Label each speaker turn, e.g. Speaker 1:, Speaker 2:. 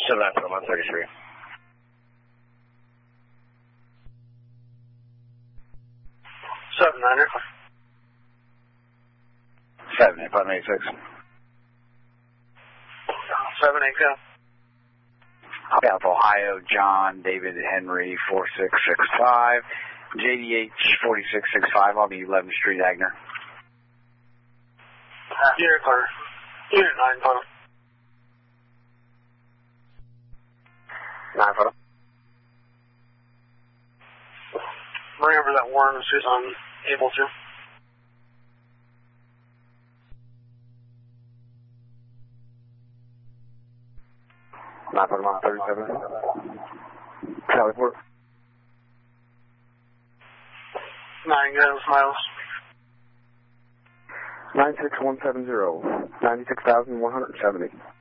Speaker 1: 79 for 133.
Speaker 2: 79,
Speaker 1: 70, 586.
Speaker 2: 78, go.
Speaker 1: South Ohio, John, David, Henry, 4665. JDH 4665, I'll be 11th Street, Agner.
Speaker 2: Unit clear. Unit 9, photo.
Speaker 1: 9 photo.
Speaker 2: Bring over that Warren as soon as I'm able to.
Speaker 1: Not put him on 37. Tally port.
Speaker 2: 9 goes, Miles.
Speaker 1: 96170, 96,170.